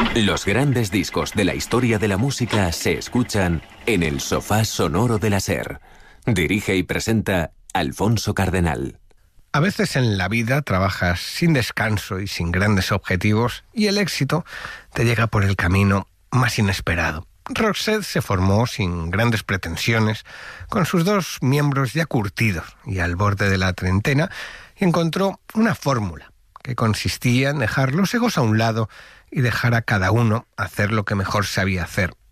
Los grandes discos de la historia de la música se escuchan en el sofá sonoro de la SER. Dirige y presenta Alfonso Cardenal. A veces en la vida trabajas sin descanso y sin grandes objetivos y el éxito te llega por el camino más inesperado. Roxette se formó sin grandes pretensiones, con sus dos miembros ya curtidos y al borde de la treintena, y encontró una fórmula que consistía en dejar los egos a un lado y dejar a cada uno hacer lo que mejor sabía hacer,